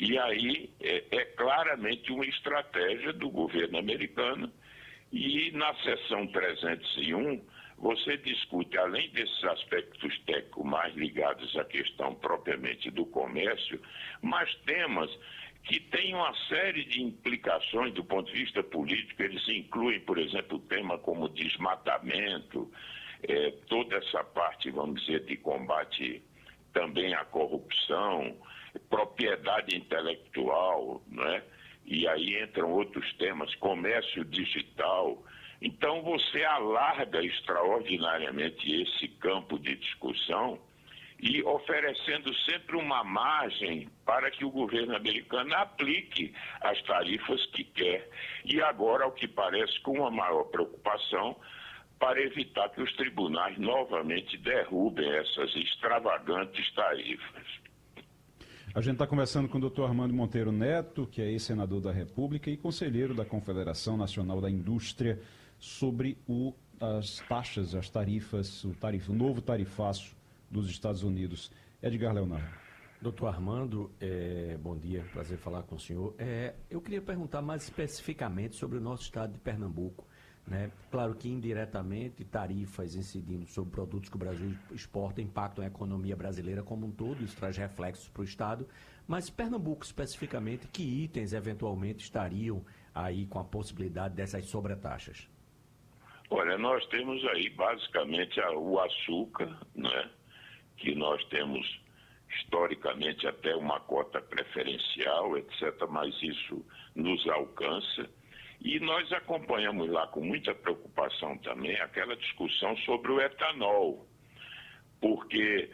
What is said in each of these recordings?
E aí é claramente uma estratégia do governo americano. E na seção 301, você discute, além desses aspectos técnicos mais ligados à questão propriamente do comércio, mas temas que têm uma série de implicações do ponto de vista político. Eles incluem, por exemplo, tema como desmatamento, toda essa parte, vamos dizer, de combate também à corrupção, propriedade intelectual, né? E aí entram outros temas, comércio digital. Então você alarga extraordinariamente esse campo de discussão e oferecendo sempre uma margem para que o governo americano aplique as tarifas que quer. E agora, ao que parece, com uma maior preocupação para evitar que os tribunais novamente derrubem essas extravagantes tarifas. A gente está conversando com o Dr. Armando Monteiro Neto, que é ex-senador da República e conselheiro da Confederação Nacional da Indústria, sobre as taxas, as tarifas, o novo tarifaço dos Estados Unidos. Edgar Leonardo. Doutor Armando, bom dia, prazer falar com o senhor. Eu queria perguntar mais especificamente sobre o nosso estado de Pernambuco. Né? Claro que indiretamente tarifas incidindo sobre produtos que o Brasil exporta impactam a economia brasileira como um todo, isso traz reflexos para o Estado, mas Pernambuco especificamente, que itens eventualmente estariam aí com a possibilidade dessas sobretaxas? Olha, nós temos aí basicamente o açúcar, né? Que nós temos historicamente até uma cota preferencial, etc., mas isso nos alcança. E nós acompanhamos lá com muita preocupação também aquela discussão sobre o etanol, porque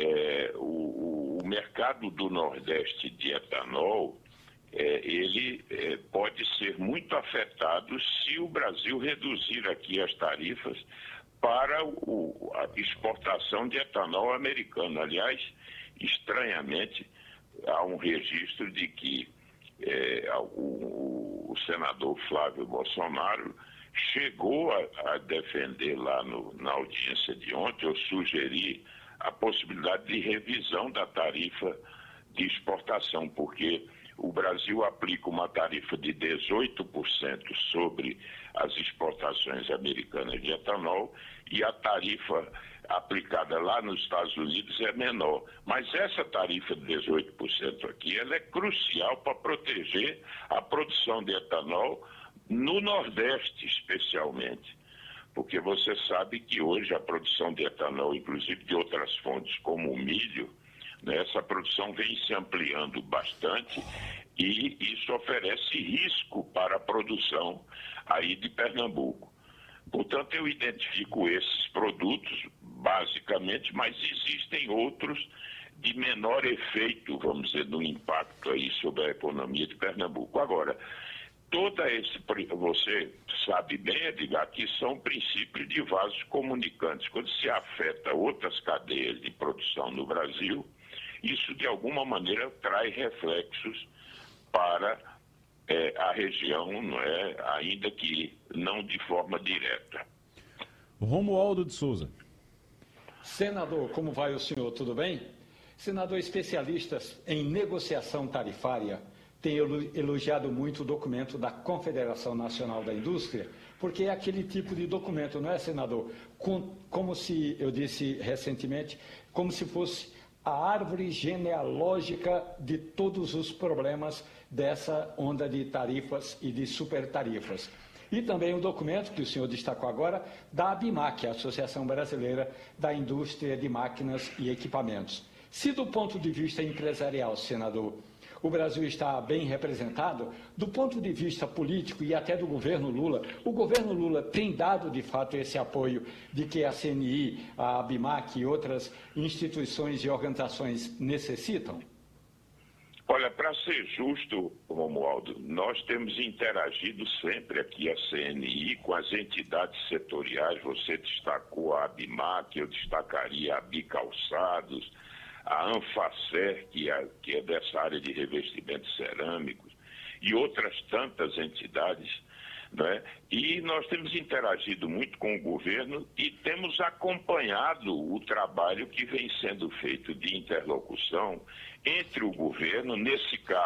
o mercado do Nordeste de etanol, ele pode ser muito afetado se o Brasil reduzir aqui as tarifas para a exportação de etanol americano. Aliás, estranhamente, há um registro de que o senador Flávio Bolsonaro chegou a defender lá na audiência de ontem, eu sugeri a possibilidade de revisão da tarifa de exportação, porque o Brasil aplica uma tarifa de 18% sobre as exportações americanas de etanol e a tarifa aplicada lá nos Estados Unidos é menor. Mas essa tarifa de 18% aqui, ela é crucial para proteger a produção de etanol no Nordeste, especialmente. Porque você sabe que hoje a produção de etanol, inclusive de outras fontes como o milho, né, essa produção vem se ampliando bastante e isso oferece risco para a produção aí de Pernambuco. Portanto, eu identifico esses produtos, basicamente, mas existem outros de menor efeito, vamos dizer, no impacto aí sobre a economia de Pernambuco. Agora, você sabe bem, Edgar, que são princípios de vasos comunicantes. Quando se afeta outras cadeias de produção no Brasil, isso de alguma maneira traz reflexos para a região, não é? Ainda que não de forma direta. Romualdo de Souza. Senador, como vai o senhor? Tudo bem? Senador, especialistas em negociação tarifária têm elogiado muito o documento da Confederação Nacional da Indústria, porque é aquele tipo de documento, não é, senador? Como se, eu disse recentemente, como se fosse a árvore genealógica de todos os problemas dessa onda de tarifas e de supertarifas. E também o documento que o senhor destacou agora da ABIMAQ, a Associação Brasileira da Indústria de Máquinas e Equipamentos. Se do ponto de vista empresarial, senador, o Brasil está bem representado, do ponto de vista político e até do governo Lula, o governo Lula tem dado de fato esse apoio de que a CNI, a ABIMAQ e outras instituições e organizações necessitam? Olha, para ser justo, Romualdo, nós temos interagido sempre aqui a CNI com as entidades setoriais. Você destacou a ABIMAQ, eu destacaria a Bicalçados, a Anfacer, que é dessa área de revestimentos cerâmicos, e outras tantas entidades, né? E nós temos interagido muito com o governo e temos acompanhado o trabalho que vem sendo feito de interlocução entre o governo, nesse caso,